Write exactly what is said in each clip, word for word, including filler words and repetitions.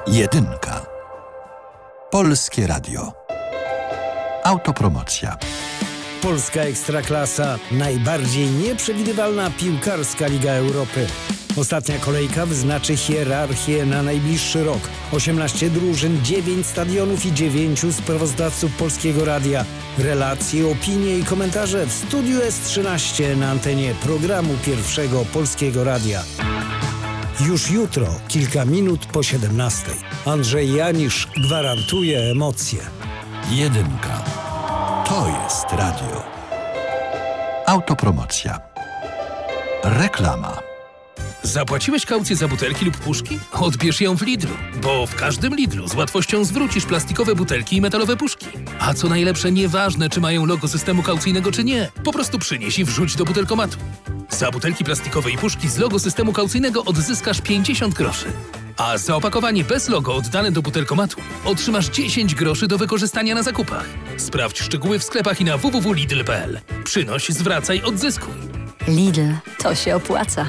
Jedynka. Polskie Radio. Autopromocja. Polska Ekstraklasa. Najbardziej nieprzewidywalna piłkarska Liga Europy. Ostatnia kolejka wyznaczy hierarchię na najbliższy rok. osiemnaście drużyn, dziewięć stadionów i dziewięciu sprawozdawców Polskiego Radia. Relacje, opinie i komentarze w Studiu S trzynaście na antenie programu Pierwszego Polskiego Radia. Już jutro, kilka minut po siedemnastej. Andrzej Janisz gwarantuje emocje. Jedynka. To jest radio. Autopromocja. Reklama. Zapłaciłeś kaucję za butelki lub puszki? Odbierz ją w Lidlu, bo w każdym Lidlu z łatwością zwrócisz plastikowe butelki i metalowe puszki. A co najlepsze, nieważne czy mają logo systemu kaucyjnego czy nie, po prostu przynieś i wrzuć do butelkomatu. Za butelki plastikowe i puszki z logo systemu kaucyjnego odzyskasz pięćdziesiąt groszy. A za opakowanie bez logo oddane do butelkomatu otrzymasz dziesięć groszy do wykorzystania na zakupach. Sprawdź szczegóły w sklepach i na w w w kropka lidl kropka p l. Przynoś, zwracaj, odzyskuj. Lidl, to się opłaca.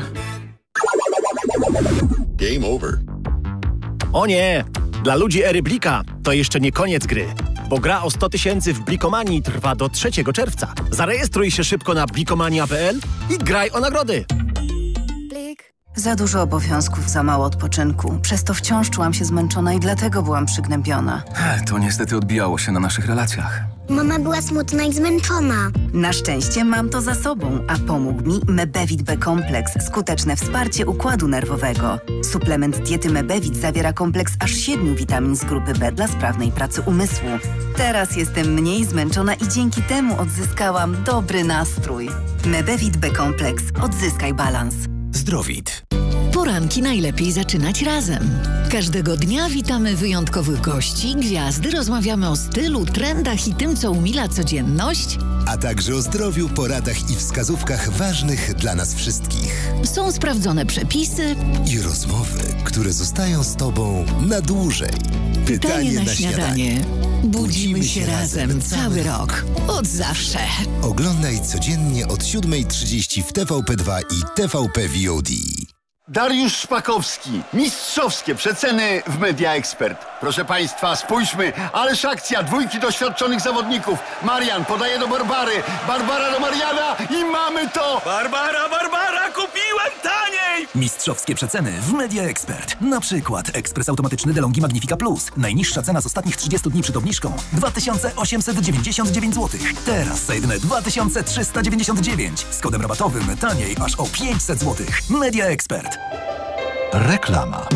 Game over. O nie! Dla ludzi ery Blika to jeszcze nie koniec gry. Bo gra o sto tysięcy w Blikomanii trwa do trzeciego czerwca. Zarejestruj się szybko na blikomania kropka p l i graj o nagrody. Blik. Za dużo obowiązków, za mało odpoczynku. Przez to wciąż czułam się zmęczona i dlatego byłam przygnębiona. To niestety odbijało się na naszych relacjach. Mama była smutna i zmęczona. Na szczęście mam to za sobą, a pomógł mi Mebevit B-kompleks. Skuteczne wsparcie układu nerwowego. Suplement diety Mebevit zawiera kompleks aż siedmiu witamin z grupy B dla sprawnej pracy umysłu. Teraz jestem mniej zmęczona i dzięki temu odzyskałam dobry nastrój. Mebevit B-kompleks. Odzyskaj balans. Zdrowit. Poranki najlepiej zaczynać razem. Każdego dnia witamy wyjątkowych gości, gwiazdy, rozmawiamy o stylu, trendach i tym, co umila codzienność. A także o zdrowiu, poradach i wskazówkach ważnych dla nas wszystkich. Są sprawdzone przepisy i rozmowy, które zostają z Tobą na dłużej. Pytanie, Pytanie na, na śniadanie. śniadanie. Budzimy się razem cały rok. Od zawsze. Oglądaj codziennie od siódma trzydzieści w T V P dwa i T V P V O D. Dariusz Szpakowski. Mistrzowskie przeceny w Media Expert. Proszę Państwa, spójrzmy, ależ akcja, dwójki doświadczonych zawodników. Marian podaje do Barbary, Barbara do Mariana i mamy to! Barbara, Barbara, kupiłem taniej! Mistrzowskie przeceny w Media Expert. Na przykład ekspres automatyczny DeLonghi Magnifica Plus. Najniższa cena z ostatnich trzydziestu dni przed obniżką dwa tysiące osiemset dziewięćdziesiąt dziewięć złotych. Teraz za jedyne dwa tysiące trzysta dziewięćdziesiąt dziewięć. Z kodem rabatowym taniej aż o pięćset złotych. Media Expert. Reklama.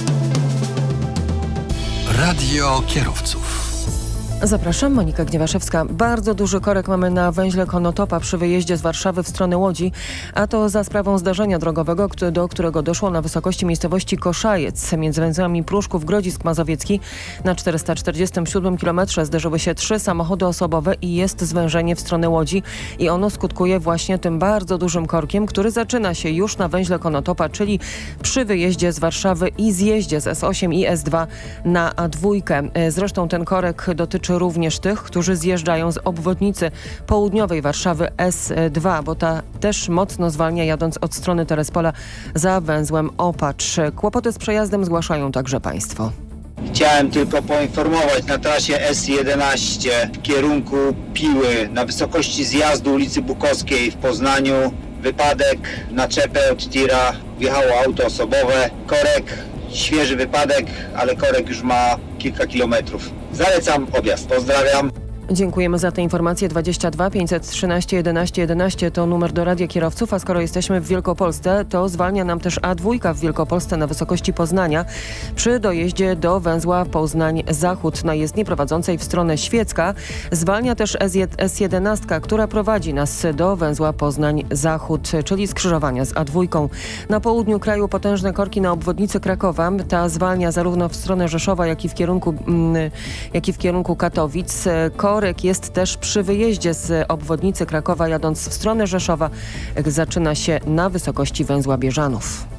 Radio kierowców. Zapraszam, Monika Gniewaszewska. Bardzo duży korek mamy na węźle Konotopa przy wyjeździe z Warszawy w stronę Łodzi, a to za sprawą zdarzenia drogowego, do którego doszło na wysokości miejscowości Koszajec. Między węzłami Pruszków-Grodzisk Mazowiecki na czterysta czterdziestym siódmym kilometrze zderzyły się trzy samochody osobowe i jest zwężenie w stronę Łodzi i ono skutkuje właśnie tym bardzo dużym korkiem, który zaczyna się już na węźle Konotopa, czyli przy wyjeździe z Warszawy i zjeździe z S osiem i S dwa na A dwa. Zresztą ten korek dotyczy również tych, którzy zjeżdżają z obwodnicy południowej Warszawy S dwa, bo ta też mocno zwalnia jadąc od strony Terespola za węzłem Opacz. Kłopoty z przejazdem zgłaszają także Państwo. Chciałem tylko poinformować, na trasie S jedenaście w kierunku Piły na wysokości zjazdu ulicy Bukowskiej w Poznaniu wypadek, naczepę od tira wjechało auto osobowe, korek, świeży wypadek, ale korek już ma kilka kilometrów. Zalecam objazd. Pozdrawiam. Dziękujemy za te informacje. dwadzieścia dwa pięćset trzynaście jedenaście jedenaście to numer do Radia Kierowców, a skoro jesteśmy w Wielkopolsce, to zwalnia nam też A dwa w Wielkopolsce na wysokości Poznania przy dojeździe do węzła Poznań-Zachód na jezdni prowadzącej w stronę Świecka. Zwalnia też S jedenaście, która prowadzi nas do węzła Poznań-Zachód, czyli skrzyżowania z A dwa. Na południu kraju potężne korki na obwodnicy Krakowa. Ta zwalnia zarówno w stronę Rzeszowa, jak i w kierunku, jak i w kierunku Katowic. Korek jest też przy wyjeździe z obwodnicy Krakowa jadąc w stronę Rzeszowa. Zaczyna się na wysokości węzła Bieżanów.